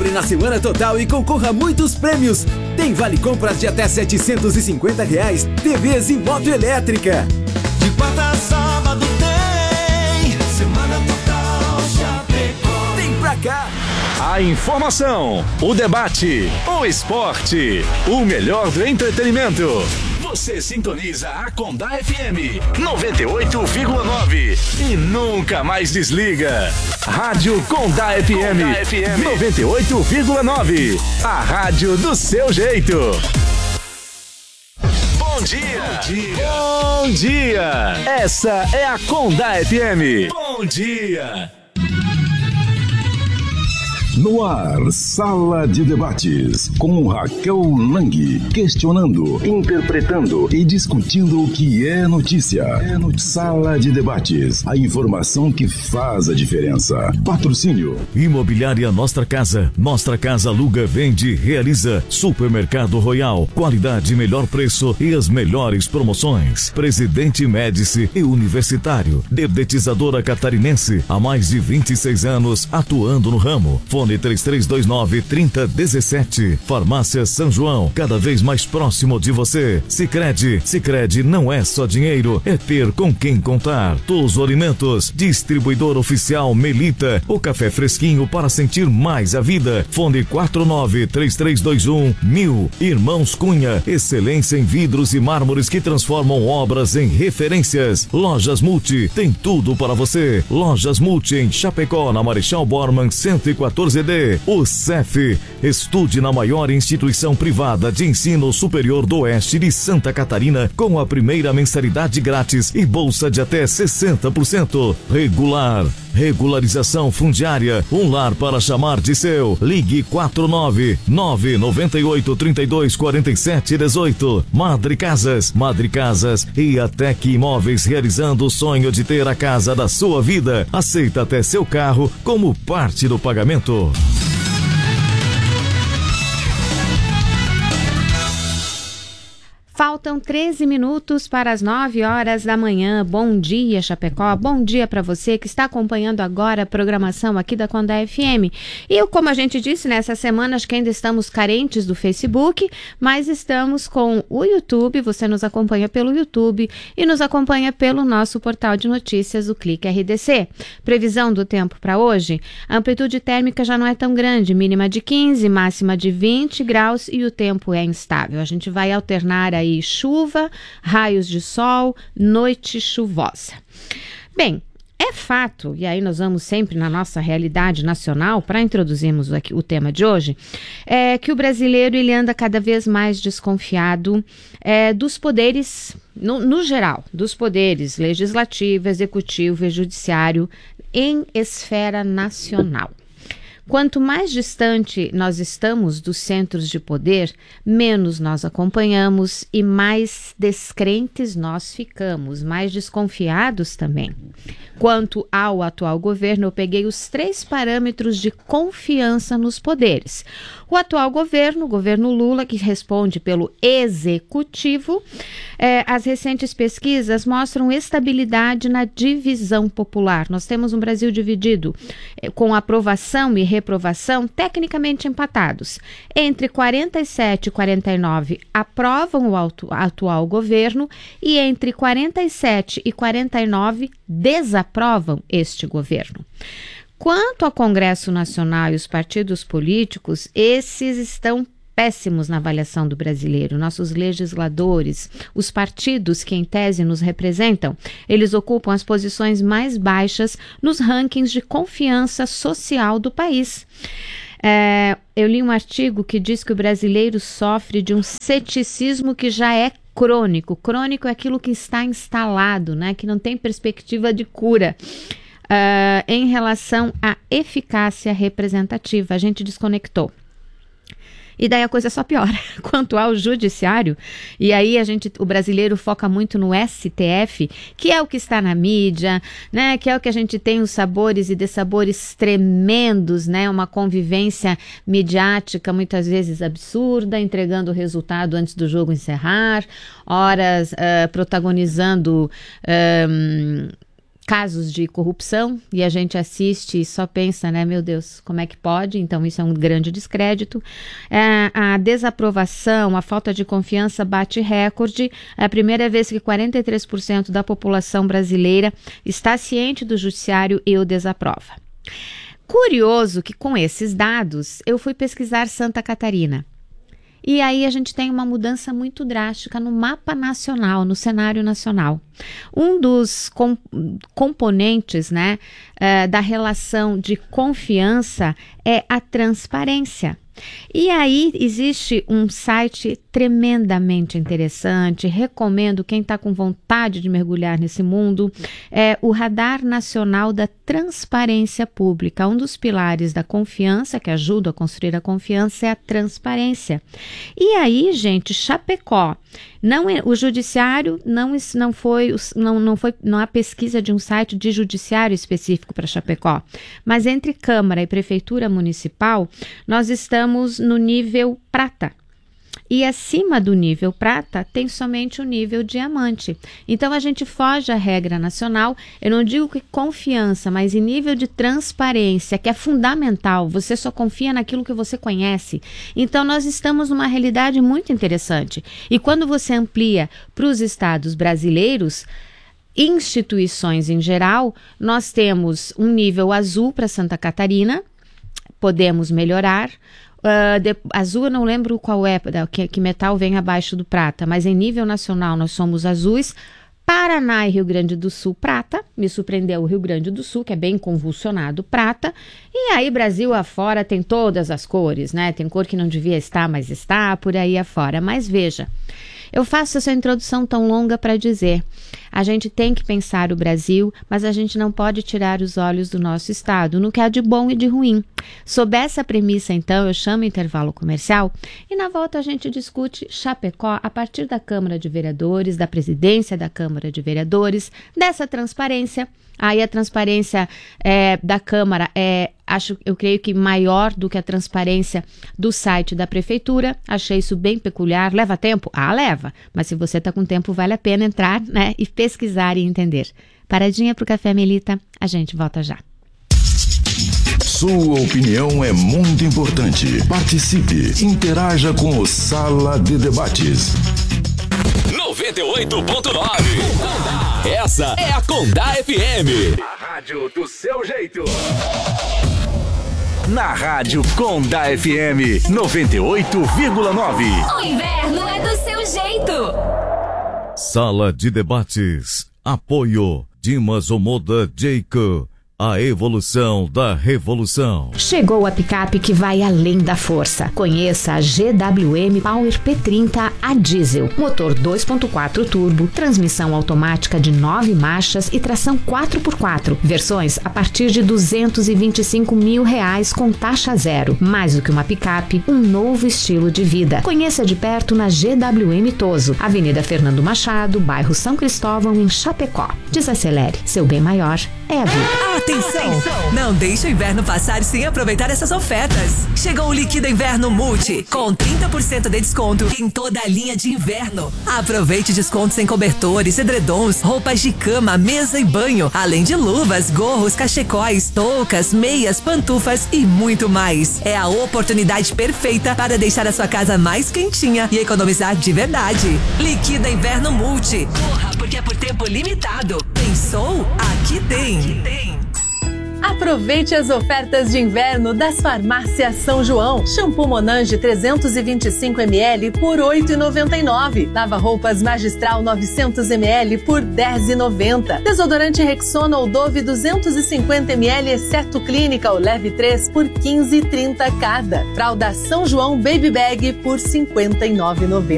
Compre na Semana Total e concorra a muitos prêmios. Tem vale compras de até R$750, TVs e moto elétrica. De quarta a sábado tem Semana Total Chapecó. Vem pra cá. A informação, o debate, o esporte, o melhor do entretenimento. Você sintoniza a Condá FM 98,9 e nunca mais desliga. Rádio Condá FM 98,9. A rádio do seu jeito. Bom dia. Bom dia. Bom dia. Essa é a Condá FM. Bom dia. No ar, Sala de Debates, com Raquel Lang, questionando, interpretando e discutindo o que é notícia. Sala de Debates, a informação que faz a diferença. Patrocínio. Imobiliária Nossa Casa. Nossa Casa aluga, vende, realiza. Supermercado Royal, qualidade, melhor preço e as melhores promoções. Presidente Médici e Universitário. Dedetizadora Catarinense, há mais de 26 anos atuando no ramo. Fone 3329-3017. Farmácia São João, cada vez mais próximo de você. Sicredi não é só dinheiro, é ter com quem contar. Touso Alimentos, distribuidor oficial Melita, o café fresquinho para sentir mais a vida. Fone 49-3321-1000. Irmãos Cunha, excelência em vidros e mármores que transformam obras em referências. Lojas Multi, tem tudo para você. Lojas Multi em Chapecó, na Marechal Bormann 114D. O CEF, estude na maior instituição privada de ensino superior do oeste de Santa Catarina com a primeira mensalidade grátis e bolsa de até 60%. Regularização fundiária, um lar para chamar de seu. Ligue 49998324718. Madre Casas e Atec Imóveis, realizando o sonho de ter a casa da sua vida. Aceita até seu carro como parte do pagamento. Faltam 13 minutos para as 9 horas da manhã. Bom dia, Chapecó. Bom dia para você que está acompanhando agora a programação aqui da Condá FM. E como a gente disse, nessa semana acho que ainda estamos carentes do Facebook, mas estamos com o YouTube. Você nos acompanha pelo YouTube e nos acompanha pelo nosso portal de notícias, o Clique RDC. Previsão do tempo para hoje: a amplitude térmica já não é tão grande, mínima de 15, máxima de 20 graus e o tempo é instável. A gente vai alternar aí chuva, raios de sol, noite chuvosa. Bem, é fato, e aí nós vamos sempre na nossa realidade nacional, para introduzirmos aqui o tema de hoje, que o brasileiro ele anda cada vez mais desconfiado dos poderes, no geral, dos poderes legislativo, executivo e judiciário em esfera nacional. Quanto mais distante nós estamos dos centros de poder, menos nós acompanhamos e mais descrentes nós ficamos, mais desconfiados também. Quanto ao atual governo, eu peguei os 3 parâmetros de confiança nos poderes. O atual governo, o governo Lula, que responde pelo executivo, as recentes pesquisas mostram estabilidade na divisão popular. Nós temos um Brasil dividido, com aprovação e reprovação tecnicamente empatados. Entre 47 e 49 aprovam o atual governo e entre 47 e 49 desaprovam este governo. Quanto ao Congresso Nacional e os partidos políticos, esses estão péssimos na avaliação do brasileiro. Nossos legisladores, os partidos que em tese nos representam, eles ocupam as posições mais baixas nos rankings de confiança social do país. Eu li um artigo que diz que o brasileiro sofre de um ceticismo que já é crônico. Crônico é aquilo que está instalado, né? Que não tem perspectiva de cura. Em relação à eficácia representativa, a gente desconectou. E daí a coisa só piora. Quanto ao judiciário, e aí o brasileiro foca muito no STF, que é o que está na mídia, né? Que é o que a gente tem os sabores e dessabores tremendos, né? Uma convivência midiática muitas vezes absurda, entregando o resultado antes do jogo encerrar, horas protagonizando casos de corrupção, e a gente assiste e só pensa, né, meu Deus, como é que pode? Então isso é um grande descrédito. A desaprovação, a falta de confiança bate recorde. É a primeira vez que 43% da população brasileira está ciente do judiciário e o desaprova. Curioso que com esses dados eu fui pesquisar Santa Catarina. E aí a gente tem uma mudança muito drástica no mapa nacional, no cenário nacional. Um dos componentes, né, da relação de confiança é a transparência. E aí existe um site tremendamente interessante, recomendo quem está com vontade de mergulhar nesse mundo, é o Radar Nacional da Transparência Pública. Um dos pilares da confiança, que ajuda a construir a confiança, é a transparência. E aí, gente, Chapecó, o judiciário não há pesquisa de um site de judiciário específico para Chapecó, mas entre Câmara e Prefeitura Municipal, nós estamos no nível prata. E acima do nível prata tem somente o nível diamante. Então a gente foge à regra nacional. Eu não digo que confiança, mas em nível de transparência, que é fundamental. Você só confia naquilo que você conhece. Então nós estamos numa realidade muito interessante. E quando você amplia para os estados brasileiros, instituições em geral, nós temos um nível azul para Santa Catarina. Podemos melhorar. Azul eu não lembro qual é, que metal vem abaixo do prata, mas em nível nacional nós somos azuis. Paraná e Rio Grande do Sul, prata. Me surpreendeu o Rio Grande do Sul, que é bem convulsionado, prata. E aí Brasil afora tem todas as cores, né? Tem cor que não devia estar, mas está, por aí afora. Mas veja, eu faço essa introdução tão longa para dizer, a gente tem que pensar o Brasil, mas a gente não pode tirar os olhos do nosso estado, no que há de bom e de ruim. Sob essa premissa, então, eu chamo intervalo comercial e na volta a gente discute Chapecó a partir da Câmara de Vereadores, da presidência da Câmara de Vereadores, dessa transparência. Aí a transparência da Câmara eu creio que maior do que a transparência do site da Prefeitura. Achei isso bem peculiar. Leva tempo? Ah, leva. Mas se você está com tempo, vale a pena entrar, né, e pesquisar e entender. Paradinha pro Café Melita, a gente volta já. Sua opinião é muito importante. Participe, interaja com o Sala de Debates. 98.9. Essa é a Condá FM. A rádio do seu jeito. Na rádio Condá FM 98,9. O inverno é do seu jeito. Sala de Debates. Apoio Dimas Omoda Jeico. A evolução da revolução. Chegou a picape que vai além da força. Conheça a GWM Power P30 a diesel. Motor 2.4 turbo, transmissão automática de 9 marchas e tração 4x4. Versões a partir de R$225 mil com taxa zero. Mais do que uma picape, um novo estilo de vida. Conheça de perto na GWM Toso, Avenida Fernando Machado, bairro São Cristóvão, em Chapecó. Desacelere, seu bem maior é a vida. Atenção! Não deixe o inverno passar sem aproveitar essas ofertas. Chegou o Liquida Inverno Multi, com 30% de desconto em toda a linha de inverno. Aproveite descontos em cobertores, edredons, roupas de cama, mesa e banho, além de luvas, gorros, cachecóis, toucas, meias, pantufas e muito mais. É a oportunidade perfeita para deixar a sua casa mais quentinha e economizar de verdade. Liquida Inverno Multi. Corra, porque é por tempo limitado. Pensou? Aqui tem. Aproveite as ofertas de inverno das Farmácias São João. Shampoo Monange 325 ml por R$ 8,99. Lava-roupas Magistral 900 ml por R$ 10,90. Desodorante Rexona ou Dove 250 ml, exceto Clinical, leve 3 por R$ 15,30 cada. Fralda São João Baby Bag por R$ 59,90.